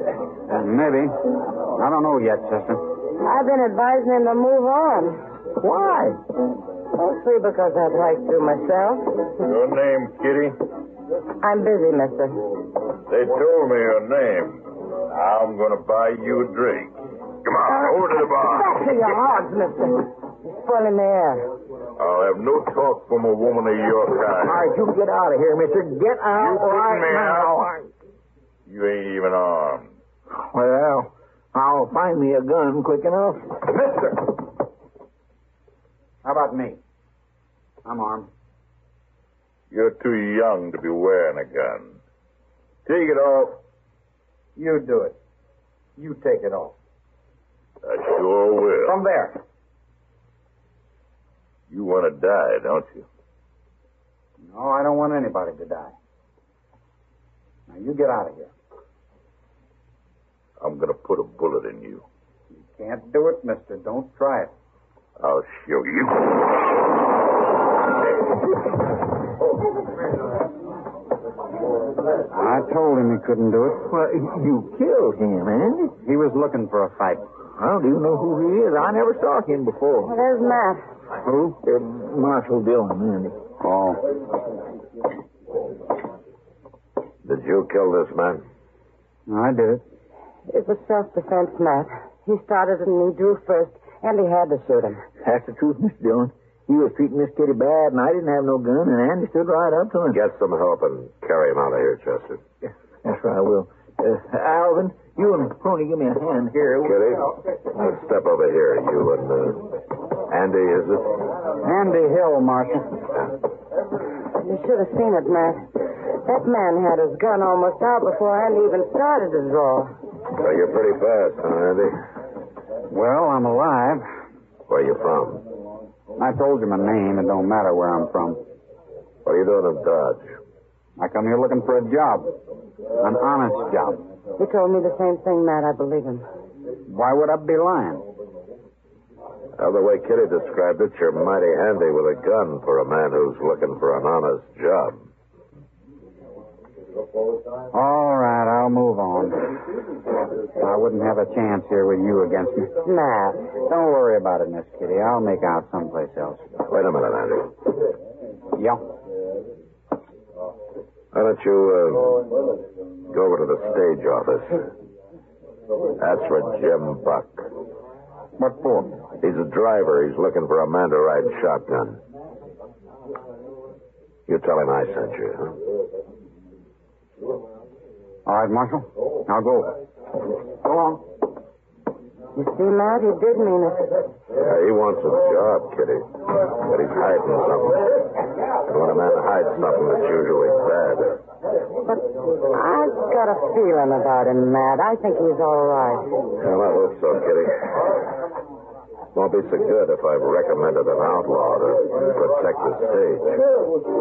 Maybe. I don't know yet, Chester. I've been advising him to move on. Why? Mostly because I'd like to myself. Your name, Kitty? I'm busy, mister. They told me your name. I'm going to buy you a drink. Come on, over to the bar. Back to your hogs, mister. You're spoiling the air. I'll have no talk from a woman of your kind. All right, you get out of here, mister. Get out You putting right me now. You ain't even armed. Well, I'll find me a gun quick enough. Mister! How about me? I'm armed. You're too young to be wearing a gun. Take it off. You do it. You take it off. I sure will. From there. You want to die, don't you? No, I don't want anybody to die. Now, you get out of here. I'm going to put a bullet in you. You can't do it, mister. Don't try it. I'll show you. I told him he couldn't do it. Well, you killed him, Andy. He was looking for a fight. How do you know who he is? I never saw him before. Well, there's Matt. Who? Marshal Dillon, Andy. Oh. Did you kill this man? I did it. It was self-defense, Matt. He started it and he drew first, and he had to shoot him. That's the truth, Mr. Dillon. He was treating Miss Kitty bad, and I didn't have no gun, and Andy stood right up to him. Get some help and carry him out of here, Chester. That's right, I will. Alvin, you and Pony, give me a hand here. Kitty, let's step over here. You and Andy, is it? Andy Hill, Marshal. You should have seen it, Matt. That man had his gun almost out before Andy even started to draw. So you're pretty fast, huh, Andy? Well, I'm alive. Where you from? I told you my name. It don't matter where I'm from. What are you doing in Dodge? I come here looking for a job. An honest job. He told me the same thing, Matt. I believe him. Why would I be lying? Well, the way Kitty described it, you're mighty handy with a gun for a man who's looking for an honest job. All right, I'll move on. I wouldn't have a chance here with you against me. Matt. Don't worry about it, Miss Kitty. I'll make out someplace else. Wait a minute, Andy. Yeah. Why don't you go over to the stage office? That's for Jim Buck. What for? He's a driver. He's looking for a man to ride shotgun. You tell him I sent you, huh? All right, Marshal. I'll go. Go on. You see, Matt, he did mean it. Yeah, he wants a job, Kitty. But he's hiding something. And when a man hides something, it's usually bad. But I've got a feeling about him, Matt. I think he's all right. Well, I hope so, Kitty. Won't be so good if I've recommended an outlaw to protect the stage.